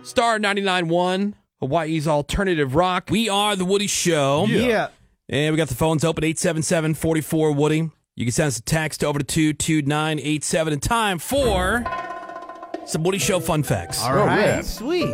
Star 99.1, Hawaii's alternative rock. We are The Woody Show. Yeah. And we got the phones open, 877-44-WOODY. You can send us a text over to 22987 in time for some Woody Show fun facts. All right. yeah. Sweet.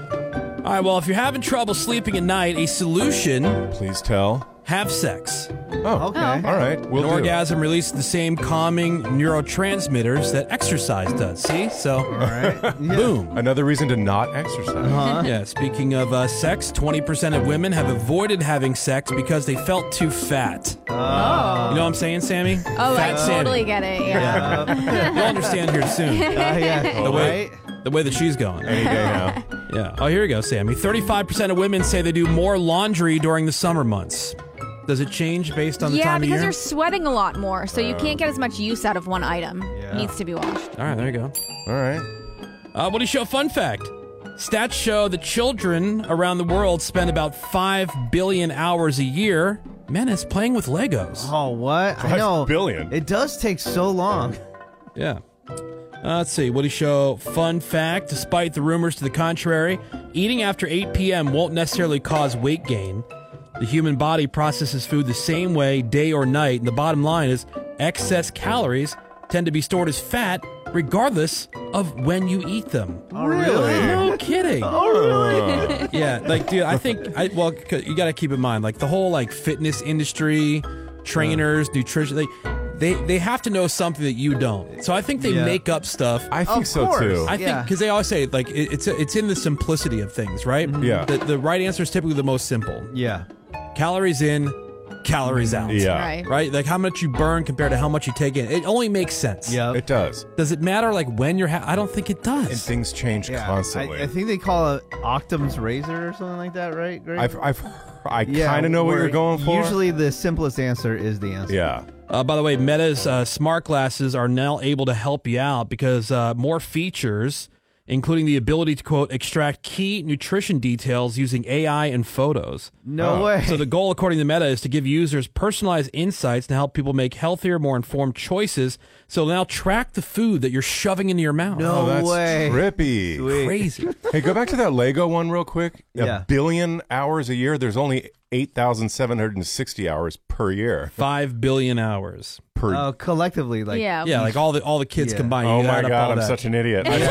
All right, well, if you're having trouble sleeping at night, a solution, Please tell. have sex. Oh, Okay. all right. We'll An do. orgasm releases the same calming neurotransmitters that exercise does. See? So, All right. Yeah. boom. Another reason to not exercise. Huh? Yeah, speaking of sex, 20% of women have avoided having sex because they felt too fat. You know what I'm saying, Sammy? Oh, Fat I Sammy. totally get it. Yeah. You'll understand here soon. Yeah. The way, Right? the way that she's going. Any day now. Yeah. Oh, here we go, Sammy. 35% of women say they do more laundry during the summer months. Does it change based on the Yeah, time of because year? you're sweating a lot more, so you can't get as much use out of one item. Yeah. It needs to be washed. All right, there you go. All right. Woody Show fun fact. Stats show that children around the world spend about 5 billion hours a year, menace, playing with Legos. Oh, what? I 5 know. billion. It does take so long. Yeah. Let's see. Woody Show fun fact. Despite the rumors to the contrary, eating after 8 p.m. won't necessarily cause weight gain. The human body processes food the same way, day or night. And the bottom line is excess calories tend to be stored as fat regardless of when you eat them. Oh, really? No kidding. Oh, really? Yeah, like, dude, I think, well, 'cause you got to keep in mind, like, the whole, like, fitness industry, trainers, nutrition, they have to know something that you don't. So I think they Yeah. make up stuff. I think Of so course. too. I think, Yeah. because they always say, like, it's in the simplicity of things, right? Yeah. The right answer is typically the most simple. Yeah. Calories in, calories out. Yeah. Right. Right? Like, how much you burn compared to how much you take in. It only makes sense. Yep. It does. Does it matter, like, when you're I don't think it does. And things change Yeah. constantly. I think they call it Octum's razor or something like that, right? Greg? I Yeah, kind of know what where you're going for. Usually the simplest answer is the answer. Yeah. By the way, Meta's smart glasses are now able to help you out because more features, including the ability to, quote, extract key nutrition details using AI and photos. No way. So the goal, according to Meta, is to give users personalized insights to help people make healthier, more informed choices. So they'll now track the food that you're shoving into your mouth. No Oh, that's way. trippy. Sweet. Crazy. Hey, go back to that Lego one real quick. Yeah. 1 billion hours a year. There's only 8,760 hours per year. 5 billion hours. Per. Oh, collectively, like Yeah. Yeah, like all the kids Yeah. combined. Oh You my add up God, all I'm that. such an idiot. I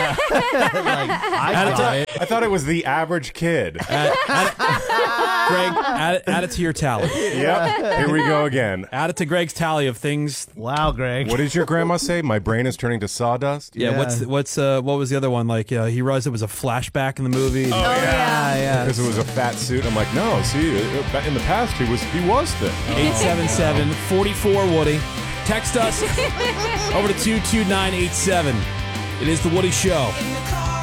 I thought it was the average kid. Greg, add it to your tally. Yep. Here we go again. Add it to Greg's tally of things. Wow, Greg. What did your grandma say? My brain is turning to sawdust? Yeah, Yeah. what was the other one? Like, he realized it was a flashback in the movie. Oh, yeah. yeah. Because it was a fat suit. I'm like, no, see, in the past he was thin. 877-44-WOODY. Text us over to 22987. It is The Woody Show.